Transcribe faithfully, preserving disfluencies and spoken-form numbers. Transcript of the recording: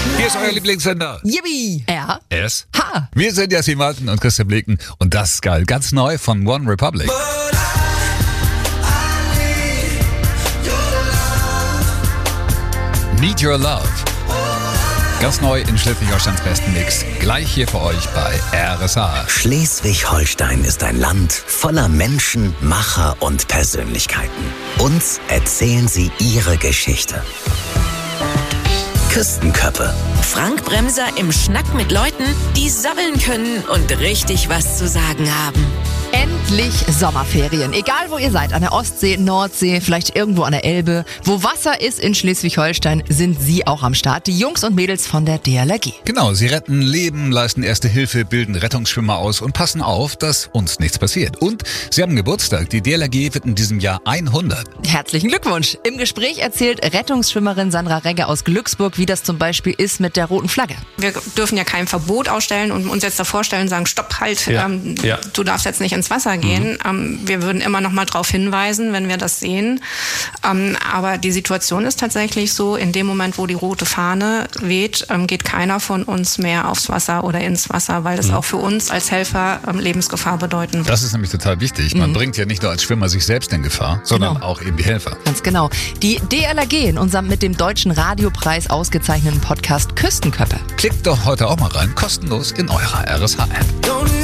Hier ist euer Lieblingssender. Yippie! R. S. Ha! Wir sind Jasmin Martin und Christian Bleken und das ist geil. Ganz neu von One Republic. Need Your Love. Ganz neu in Schleswig-Holsteins besten Mix. Gleich hier für euch bei R S H. Schleswig-Holstein ist ein Land voller Menschen, Macher und Persönlichkeiten. Uns erzählen sie ihre Geschichte. Küstenköppe. Frank Bremser im Schnack mit Leuten, die sabbeln können und richtig was zu sagen haben. Endlich Sommerferien. Egal wo ihr seid, an der Ostsee, Nordsee, vielleicht irgendwo an der Elbe. Wo Wasser ist in Schleswig-Holstein, sind sie auch am Start. Die Jungs und Mädels von der D L R G. Genau, sie retten Leben, leisten Erste Hilfe, bilden Rettungsschwimmer aus und passen auf, dass uns nichts passiert. Und sie haben Geburtstag. Die D L R G wird in diesem Jahr hundert. Herzlichen Glückwunsch. Im Gespräch erzählt Rettungsschwimmerin Sandra Regge aus Glücksburg, wie das zum Beispiel ist mit der roten Flagge. Wir dürfen ja kein Verbot ausstellen und uns jetzt davor stellen und sagen, stopp, halt, Ja. ähm, Ja. du darfst jetzt nicht ins Wasser gehen. Mhm. Ähm, wir würden immer noch mal darauf hinweisen, wenn wir das sehen. Ähm, aber die Situation ist tatsächlich so, in dem Moment, wo die rote Fahne weht, ähm, geht keiner von uns mehr aufs Wasser oder ins Wasser, weil das mhm. auch für uns als Helfer ähm, Lebensgefahr bedeuten wird. Das ist nämlich total wichtig. Man Mhm. bringt ja nicht nur als Schwimmer sich selbst in Gefahr, sondern Genau. auch eben die Helfer. Ganz genau. Die D L R G in unserem mit dem Deutschen Radiopreis ausgezeichneten Podcast Küstenköppe. Klickt doch heute auch mal rein, kostenlos in eurer R S H-App.